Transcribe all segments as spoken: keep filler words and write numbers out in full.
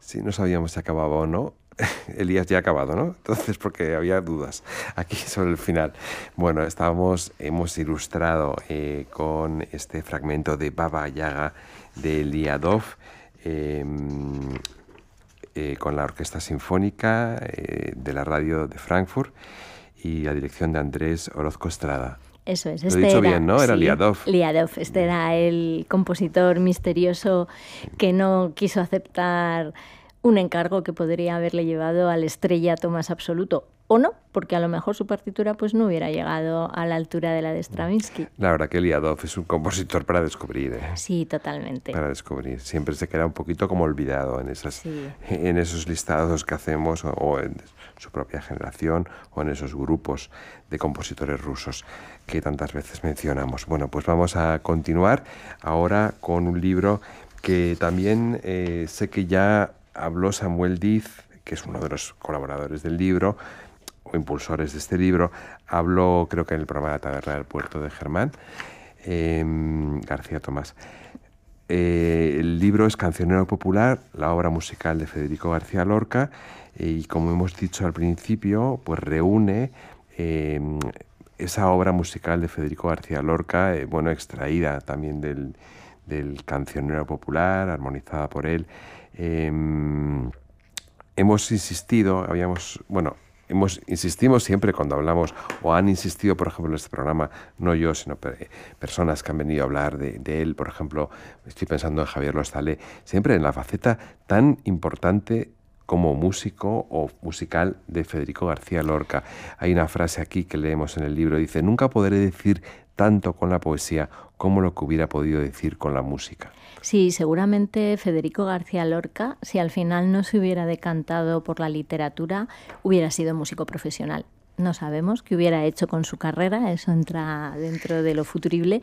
Sí, no sabíamos si acababa o no. Elías ya ha acabado, ¿no? Entonces, porque había dudas aquí sobre el final. Bueno, estábamos, hemos ilustrado eh, con este fragmento de Baba Yaga de Liadov, eh, eh, con la Orquesta Sinfónica eh, de la Radio de Frankfurt y la dirección de Andrés Orozco Estrada. Eso es. Lo Este he dicho era, bien, ¿no? Era sí, Liadov. Liadov. Este era el compositor misterioso que no quiso aceptar un encargo que podría haberle llevado al estrellato más absoluto. O no, porque a lo mejor su partitura pues no hubiera llegado a la altura de la de Stravinsky. La verdad que Liadov es un compositor para descubrir, ¿eh? Sí, totalmente. Para descubrir. Siempre se queda un poquito como olvidado en, esas, sí. en esos listados que hacemos, o, o en su propia generación, o en esos grupos de compositores rusos que tantas veces mencionamos. Bueno, pues vamos a continuar ahora con un libro que también eh, sé que ya habló Samuel Diz, que es uno de los colaboradores del libro, o impulsores de este libro. Habló, creo que en el programa de la Taberna del Puerto de Germán, eh, García Tomás. Eh, el libro es Cancionero Popular, la obra musical de Federico García Lorca, eh, y como hemos dicho al principio, pues reúne eh, esa obra musical de Federico García Lorca, eh, bueno, extraída también del, del Cancionero Popular, armonizada por él. Eh, hemos insistido, habíamos, bueno, hemos, insistimos siempre cuando hablamos, o han insistido, por ejemplo, en este programa, no yo, sino per, personas que han venido a hablar de, de él, por ejemplo, estoy pensando en Javier Lostalé, siempre en la faceta tan importante como músico o musical de Federico García Lorca. Hay una frase aquí que leemos en el libro, dice: nunca podré decir tanto con la poesía como lo que hubiera podido decir con la música. Sí, seguramente Federico García Lorca, si al final no se hubiera decantado por la literatura, hubiera sido músico profesional. No sabemos qué hubiera hecho con su carrera, eso entra dentro de lo futurible,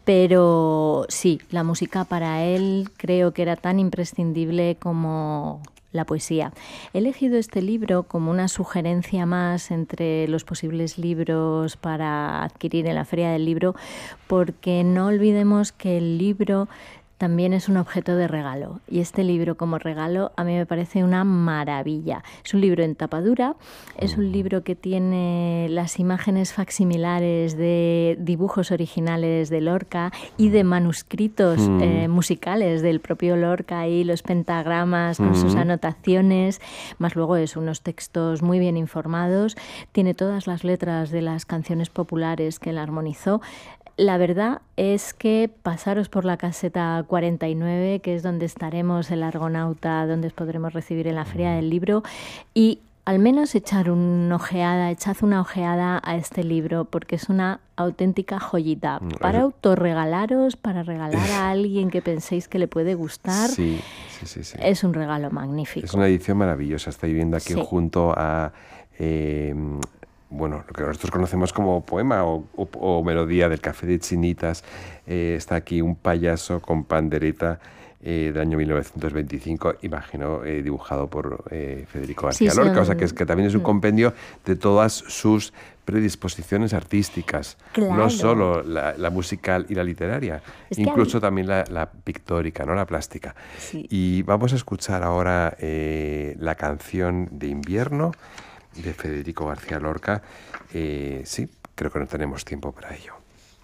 pero sí, la música para él creo que era tan imprescindible como la poesía. He elegido este libro como una sugerencia más entre los posibles libros para adquirir en la Feria del Libro, porque no olvidemos que el libro también es un objeto de regalo, y este libro como regalo a mí me parece una maravilla. Es un libro en tapa dura, es un libro que tiene las imágenes facsimilares de dibujos originales de Lorca y de manuscritos mm. eh, musicales del propio Lorca, y los pentagramas con mm. sus anotaciones, más luego es unos textos muy bien informados, tiene todas las letras de las canciones populares que él armonizó. La verdad es que pasaros por la caseta cuarenta y nueve, que es donde estaremos el Argonauta, donde os podremos recibir en la Feria del Libro, y al menos echar una ojeada, echad una ojeada a este libro, porque es una auténtica joyita para autorregalaros, para regalar a alguien que penséis que le puede gustar. Sí, sí, sí, sí. Es un regalo magnífico. Es una edición maravillosa. Estoy viendo aquí sí. junto a... Eh, bueno, lo que nosotros conocemos como poema o, o, o melodía del Café de Chinitas. Eh, está aquí un payaso con pandereta eh, del año mil novecientos veinticinco, imagino, eh, dibujado por eh, Federico García sí, Lorca. Son... O sea, que, es, que también es un compendio de todas sus predisposiciones artísticas, claro. No solo la, la musical y la literaria, es incluso hay... también la, la pictórica, ¿no? La plástica. Sí. Y vamos a escuchar ahora eh, la canción de invierno de Federico García Lorca. Eh, sí, creo que no tenemos tiempo para ello.